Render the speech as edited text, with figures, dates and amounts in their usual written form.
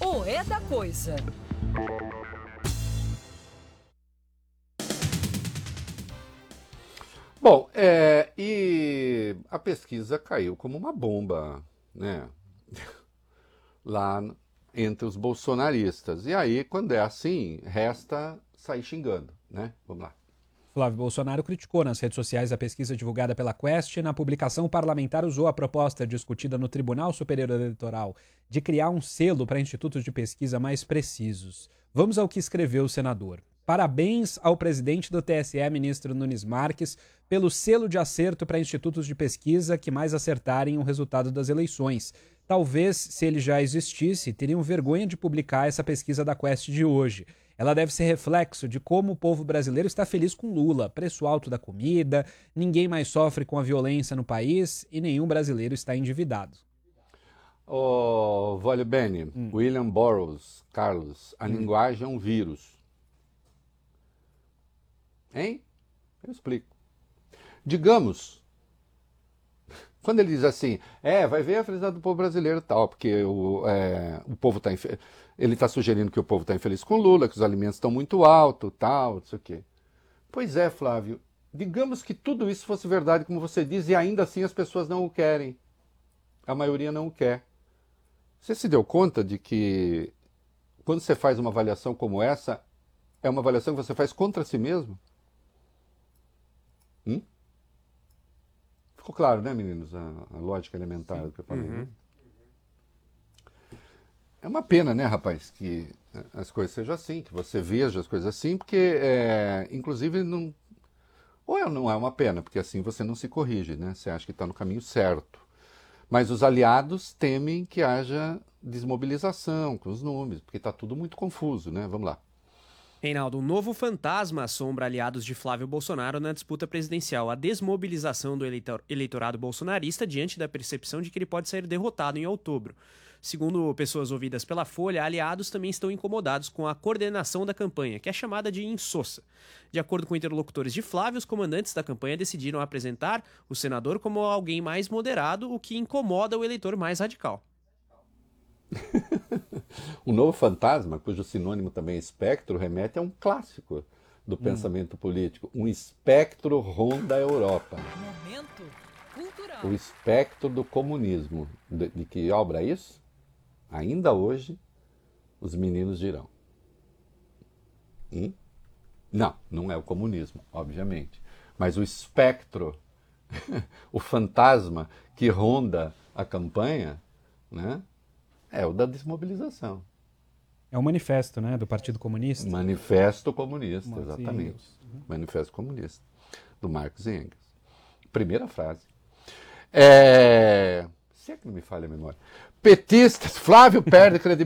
O É da Coisa. Bom, e a pesquisa caiu como uma bomba, né? Lá entre os bolsonaristas. E aí, quando é assim, resta sair xingando, né? Vamos lá. Flávio Bolsonaro criticou nas redes sociais a pesquisa divulgada pela Quest. Na publicação, o parlamentar usou a proposta discutida no Tribunal Superior Eleitoral de criar um selo para institutos de pesquisa mais precisos. Vamos ao que escreveu o senador. Parabéns ao presidente do TSE, ministro Nunes Marques, pelo selo de acerto para institutos de pesquisa que mais acertarem o resultado das eleições. Talvez, se ele já existisse, teriam vergonha de publicar essa pesquisa da Quest de hoje. Ela deve ser reflexo de como o povo brasileiro está feliz com Lula. Preço alto da comida, ninguém mais sofre com a violência no país e nenhum brasileiro está endividado. Voglio bene, William Burroughs, Carlos, a linguagem é um vírus. Hein? Eu explico. Digamos, quando ele diz assim, vai ver a felicidade do povo brasileiro e tal, porque o povo está ele está sugerindo que o povo está infeliz com Lula, que os alimentos estão muito altos, tal, não sei o quê. Pois é, Flávio, digamos que tudo isso fosse verdade, como você diz, e ainda assim as pessoas não o querem. A maioria não o quer. Você se deu conta de que quando você faz uma avaliação como essa, é uma avaliação que você faz contra si mesmo? Ficou claro, né, meninos? A lógica elementar do que eu falei. Né? É uma pena, né, rapaz, que as coisas sejam assim, que você veja as coisas assim, porque, inclusive, não... Ou não é uma pena, porque assim você não se corrige, né? Você acha que está no caminho certo. Mas os aliados temem que haja desmobilização com os números, porque está tudo muito confuso, né? Vamos lá. Reinaldo, um novo fantasma assombra aliados de Flávio Bolsonaro na disputa presidencial. A desmobilização do eleitorado bolsonarista diante da percepção de que ele pode sair derrotado em outubro. Segundo pessoas ouvidas pela Folha, aliados também estão incomodados com a coordenação da campanha, que é chamada de insossa. De acordo com interlocutores de Flávio, os comandantes da campanha decidiram apresentar o senador como alguém mais moderado, o que incomoda o eleitor mais radical. O novo fantasma, cujo sinônimo também é espectro, remete a um clássico do pensamento político. Um espectro ronda a Europa. Momento cultural. O espectro do comunismo. De que obra é isso? Ainda hoje, os meninos dirão. Não, não é o comunismo, obviamente. Mas o espectro, o fantasma que ronda a campanha, né, é o da desmobilização. É um manifesto, né, do Partido Comunista. Manifesto Comunista, Marx e exatamente. Engels. Manifesto Comunista, do Marx e Engels. Primeira frase. Se é que não me falha a memória. Petistas, Flávio perde credibilidade.